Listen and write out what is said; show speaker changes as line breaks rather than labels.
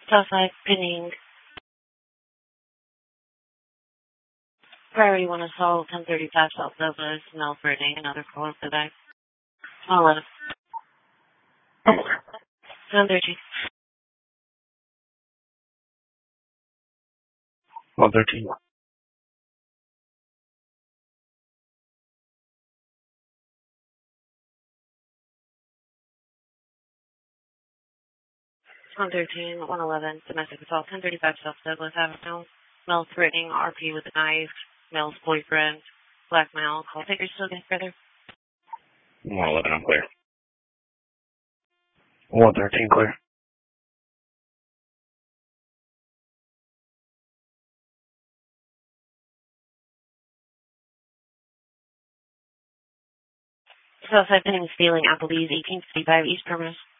Southside pinning. Priority 1 assault, 1035 South Douglas, Mel Brittany, another caller for that. Small left. 113.
113.
113, 111, domestic assault, 1035 South Douglas Avenue. Male threatening RP with a knife. Male's boyfriend. Black male. Call takers still getting further.
111, I'm clear. 113, clear.
Southside pinning stealing Applebee's, 1855 East Terminus.